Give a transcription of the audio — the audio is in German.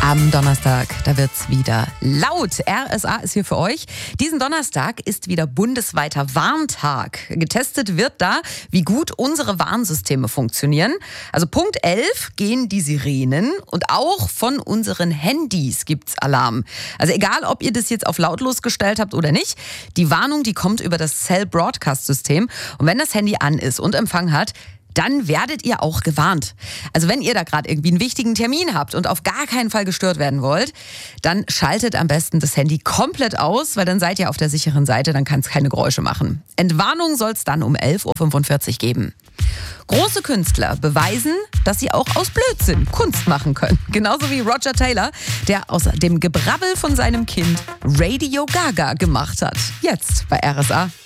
Am Donnerstag, da wird's wieder laut. RSA ist hier für euch. Diesen Donnerstag ist wieder bundesweiter Warntag. Getestet wird da, wie gut unsere Warnsysteme funktionieren. Also Punkt 11 gehen die Sirenen und auch von unseren Handys gibt's Alarm. Also egal, ob ihr das jetzt auf lautlos gestellt habt oder nicht, die Warnung, die kommt über das Cell Broadcast System. Und wenn das Handy an ist und Empfang hat, dann werdet ihr auch gewarnt. Also wenn ihr da gerade irgendwie einen wichtigen Termin habt und auf gar keinen Fall gestört werden wollt, dann schaltet am besten das Handy komplett aus, weil dann seid ihr auf der sicheren Seite, dann kann es keine Geräusche machen. Entwarnung soll es dann um 11.45 Uhr geben. Große Künstler beweisen, dass sie auch aus Blödsinn Kunst machen können. Genauso wie Roger Taylor, der aus dem Gebrabbel von seinem Kind Radio Gaga gemacht hat. Jetzt bei RSA.